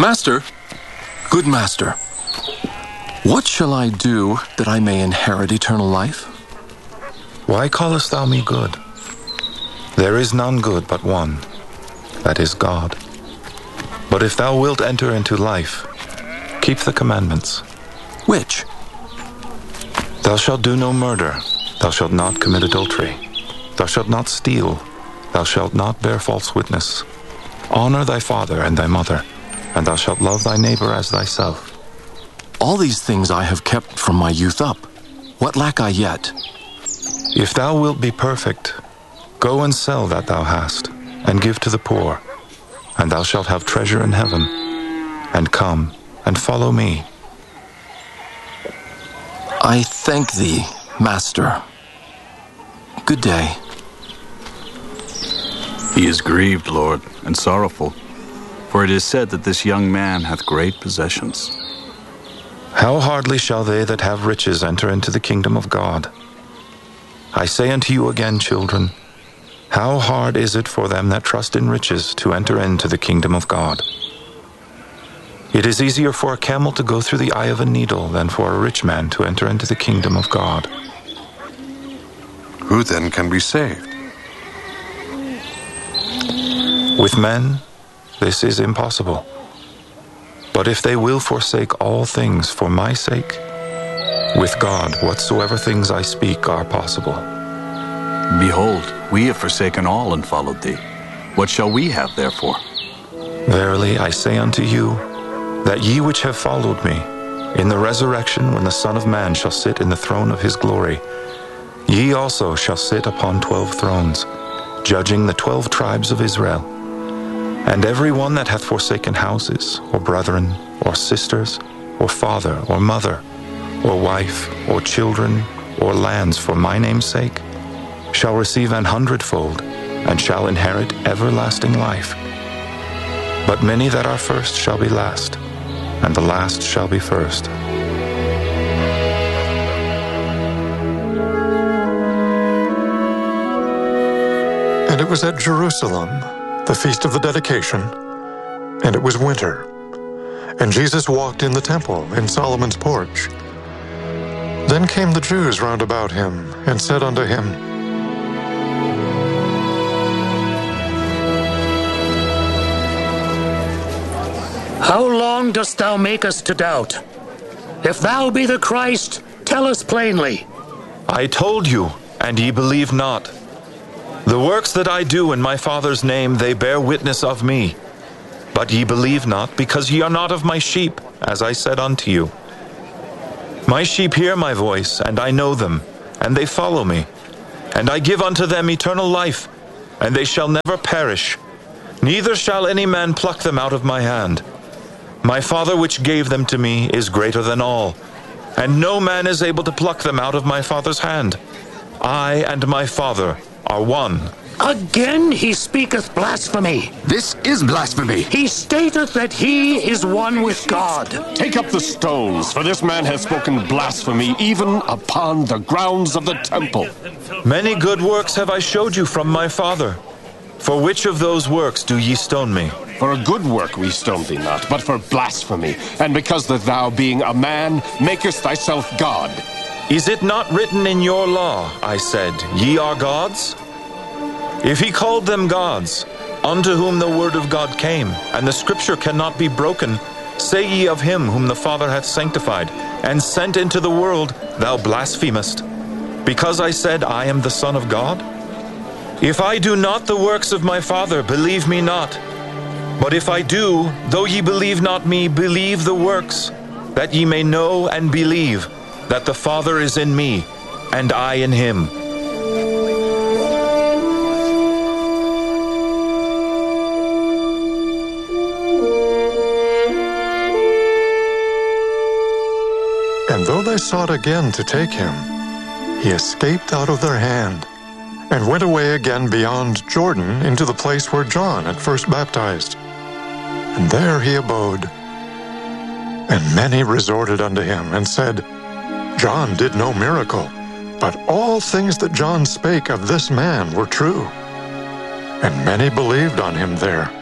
Master, good master, what shall I do that I may inherit eternal life? Why callest thou me good? There is none good but one, that is God. But if thou wilt enter into life, keep the commandments. Which? Thou shalt do no murder. Thou shalt not commit adultery. Thou shalt not steal. Thou shalt not bear false witness. Honor thy father and thy mother, and thou shalt love thy neighbor as thyself. All these things I have kept from my youth up. What lack I yet? If thou wilt be perfect, go and sell that thou hast, and give to the poor, and thou shalt have treasure in heaven. And come and follow me. I thank thee, Master. Good day. He is grieved, Lord, and sorrowful, for it is said that this young man hath great possessions. How hardly shall they that have riches enter into the kingdom of God? I say unto you again, children, how hard is it for them that trust in riches to enter into the kingdom of God? It is easier for a camel to go through the eye of a needle than for a rich man to enter into the kingdom of God. Who then can be saved? With men, this is impossible. But if they will forsake all things for my sake, with God whatsoever things I speak are possible. Behold, we have forsaken all and followed thee. What shall we have therefore? Verily I say unto you, that ye which have followed me, in the resurrection when the Son of Man shall sit in the throne of his glory, ye also shall sit upon 12 thrones, judging the 12 tribes of Israel. And every one that hath forsaken houses, or brethren, or sisters, or father, or mother, or wife, or children, or lands for my name's sake, shall receive 100-fold, and shall inherit everlasting life. But many that are first shall be last, and the last shall be first. And it was at Jerusalem, the feast of the dedication, and it was winter. And Jesus walked in the temple in Solomon's porch. Then came the Jews round about him, and said unto him, How long dost thou make us to doubt? If thou be the Christ, tell us plainly. I told you, and ye believe not. The works that I do in my Father's name, they bear witness of me. But ye believe not, because ye are not of my sheep, as I said unto you. My sheep hear my voice, and I know them, and they follow me. And I give unto them eternal life, and they shall never perish, neither shall any man pluck them out of my hand. My Father which gave them to me is greater than all, and no man is able to pluck them out of my Father's hand. I and my Father are one. Again he speaketh blasphemy. This is blasphemy. He stateth that he is one with God. Take up the stones, for this man hath spoken blasphemy even upon the grounds of the temple. Many good works have I showed you from my Father. For which of those works do ye stone me? For a good work we stone thee not, but for blasphemy, and because that thou, being a man, makest thyself God. Is it not written in your law, I said, ye are gods? If he called them gods, unto whom the word of God came, and the scripture cannot be broken, say ye of him whom the Father hath sanctified, and sent into the world, thou blasphemest, because I said, I am the Son of God? If I do not the works of my Father, believe me not. But if I do, though ye believe not me, believe the works, that ye may know and believe that the Father is in me, and I in him. And though they sought again to take him, he escaped out of their hand, and went away again beyond Jordan into the place where John had first baptized. And there he abode. And many resorted unto him, and said, John did no miracle, but all things that John spake of this man were true. And many believed on him there.